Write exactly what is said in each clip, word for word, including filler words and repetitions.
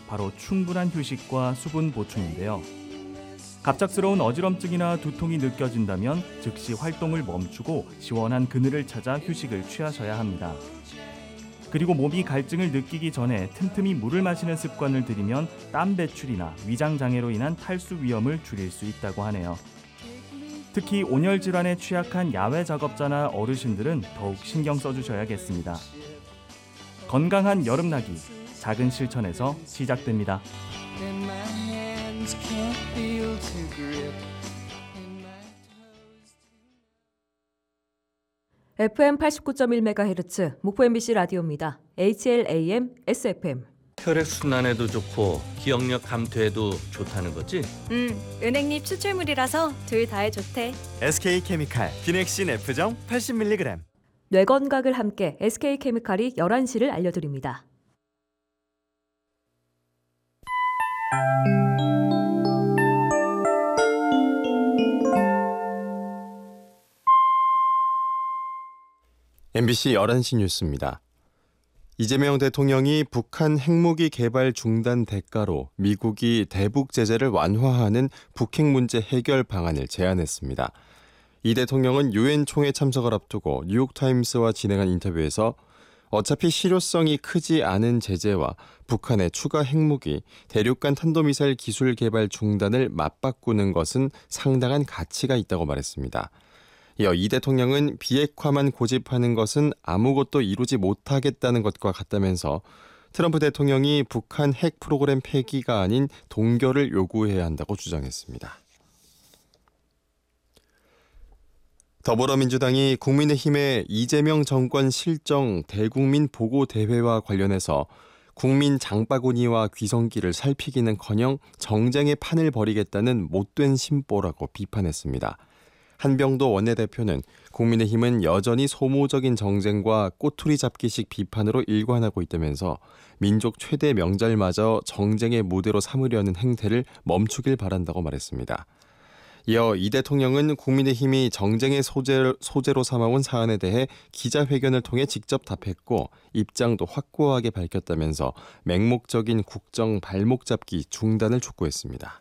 바로 충분한 휴식과 수분 보충인데요. 갑작스러운 어지럼증이나 두통이 느껴진다면 즉시 활동을 멈추고 시원한 그늘을 찾아 휴식을 취하셔야 합니다. 그리고 몸이 갈증을 느끼기 전에 틈틈이 물을 마시는 습관을 들이면 땀 배출이나 위장 장애로 인한 탈수 위험을 줄일 수 있다고 하네요. 특히 온열 질환에 취약한 야외 작업자나 어르신들은 더욱 신경 써주셔야겠습니다. 건강한 여름나기, 작은 실천에서 시작됩니다. 에프엠 팔십구 점 일 메가헤르츠 목포 엠비씨 라디오입니다. 에이치엘에이엠, 에스에프엠. 혈액순환에도 좋고 기억력 감퇴에도 좋다는 거지? 음, 은행잎 추출물이라서 둘 다에 좋대. 에스케이케미칼 비넥신 F정 팔십 밀리그램. 뇌 건강을 함께 에스케이케미칼이 열한 시를 알려드립니다. 엠비씨 열한 시 뉴스입니다. 이재명 대통령이 북한 핵무기 개발 중단 대가로 미국이 대북 제재를 완화하는 북핵 문제 해결 방안을 제안했습니다. 이 대통령은 유엔 총회 참석을 앞두고 뉴욕타임스와 진행한 인터뷰에서 어차피 실효성이 크지 않은 제재와 북한의 추가 핵무기, 대륙간 탄도미사일 기술 개발 중단을 맞바꾸는 것은 상당한 가치가 있다고 말했습니다. 이어 이 대통령은 비핵화만 고집하는 것은 아무것도 이루지 못하겠다는 것과 같다면서 트럼프 대통령이 북한 핵 프로그램 폐기가 아닌 동결을 요구해야 한다고 주장했습니다. 더불어민주당이 국민의힘의 이재명 정권 실정 대국민 보고 대회와 관련해서 국민 장바구니와 귀성길을 살피기는커녕 정쟁의 판을 벌이겠다는 못된 심보라고 비판했습니다. 한병도 원내대표는 국민의힘은 여전히 소모적인 정쟁과 꼬투리 잡기식 비판으로 일관하고 있다면서 민족 최대 명절마저 정쟁의 무대로 삼으려는 행태를 멈추길 바란다고 말했습니다. 이어 이 대통령은 국민의힘이 정쟁의 소재, 소재로 삼아온 사안에 대해 기자회견을 통해 직접 답했고 입장도 확고하게 밝혔다면서 맹목적인 국정 발목 잡기 중단을 촉구했습니다.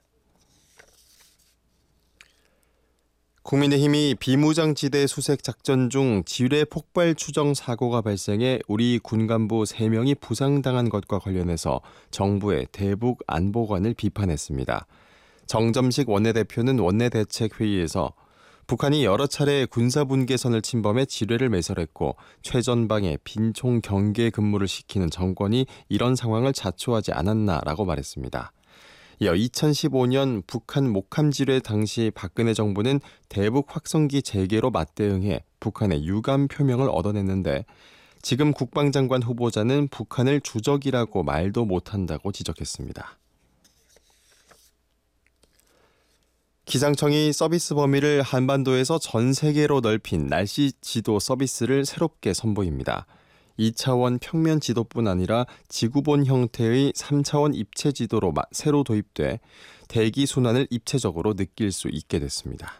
국민의힘이 비무장지대 수색 작전 중 지뢰 폭발 추정 사고가 발생해 우리 군간부 세 명이 부상당한 것과 관련해서 정부의 대북 안보관을 비판했습니다. 정점식 원내대표는 원내대책회의에서 북한이 여러 차례 군사분계선을 침범해 지뢰를 매설했고 최전방에 빈총 경계 근무를 시키는 정권이 이런 상황을 자초하지 않았나라고 말했습니다. 이어 이천십오 년 북한 목함 지뢰 당시 박근혜 정부는 대북 확성기 재개로 맞대응해 북한의 유감 표명을 얻어냈는데 지금 국방장관 후보자는 북한을 주적이라고 말도 못한다고 지적했습니다. 기상청이 서비스 범위를 한반도에서 전 세계로 넓힌 날씨 지도 서비스를 새롭게 선보입니다. 이 차원 평면 지도뿐 아니라 지구본 형태의 삼 차원 입체 지도로 새로 도입돼 대기 순환을 입체적으로 느낄 수 있게 됐습니다.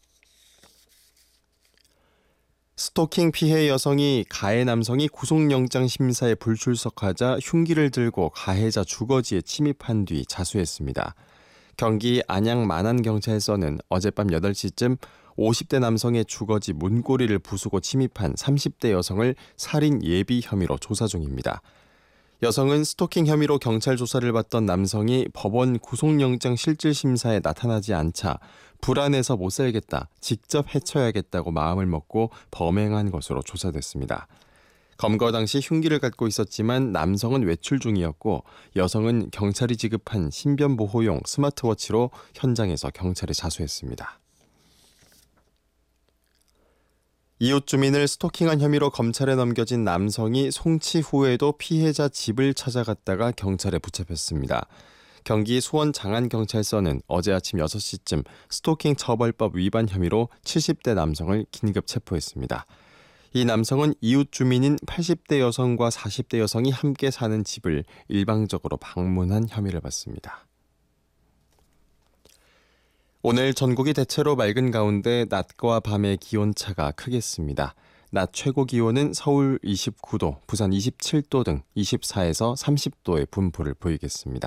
스토킹 피해 여성이 가해 남성이 구속영장 심사에 불출석하자 흉기를 들고 가해자 주거지에 침입한 뒤 자수했습니다. 경기 안양 만안경찰서는 어젯밤 여덟 시쯤 오십 대 남성의 주거지 문고리를 부수고 침입한 삼십 대 여성을 살인 예비 혐의로 조사 중입니다. 여성은 스토킹 혐의로 경찰 조사를 받던 남성이 법원 구속영장 실질심사에 나타나지 않자 불안해서 못 살겠다, 직접 해쳐야겠다고 마음을 먹고 범행한 것으로 조사됐습니다. 검거 당시 흉기를 갖고 있었지만 남성은 외출 중이었고 여성은 경찰이 지급한 신변보호용 스마트워치로 현장에서 경찰에 자수했습니다. 이웃 주민을 스토킹한 혐의로 검찰에 넘겨진 남성이 송치 후에도 피해자 집을 찾아갔다가 경찰에 붙잡혔습니다. 경기 수원 장안경찰서는 어제 아침 여섯 시쯤 스토킹 처벌법 위반 혐의로 칠십 대 남성을 긴급 체포했습니다. 이 남성은 이웃 주민인 팔십 대 여성과 사십 대 여성이 함께 사는 집을 일방적으로 방문한 혐의를 받습니다. 오늘 전국이 대체로 맑은 가운데 낮과 밤의 기온차가 크겠습니다. 낮 최고 기온은 서울 이십구 도, 부산 이십칠 도 등 이십사에서 삼십 도의 분포를 보이겠습니다.